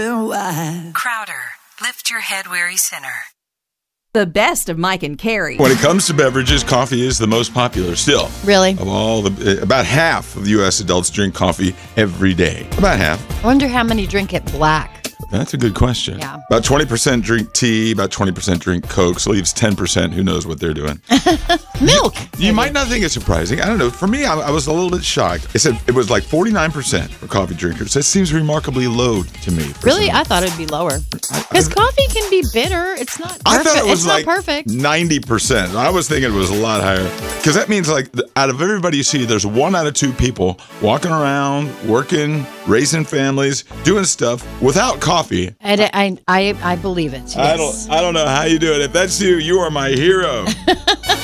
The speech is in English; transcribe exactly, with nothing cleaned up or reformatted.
Crowder, lift your head, weary sinner. The best of Mike and Carrie. When it comes to beverages, coffee is the most popular still. Really? Of all the, about half of the U S adults drink coffee every day. About half. I wonder how many drink it black. That's a good question. Yeah. About twenty percent drink tea, about twenty percent drink Coke, so leaves ten percent who knows what they're doing. Milk. You, you might not think it's surprising. I don't know. For me, I, I was a little bit shocked. It said it was like forty-nine percent for coffee drinkers. That seems remarkably low to me. Really? Personally. I thought it'd be lower. Because coffee can be bitter. It's not perfect. I thought it was it's like not perfect. ninety percent. I was thinking it was a lot higher. Because that means like out of everybody you see, there's one out of two people walking around, working, raising families, doing stuff without coffee. I, I, I, I believe it. Yes. I don't I don't know how you do it. If that's you, you are my hero.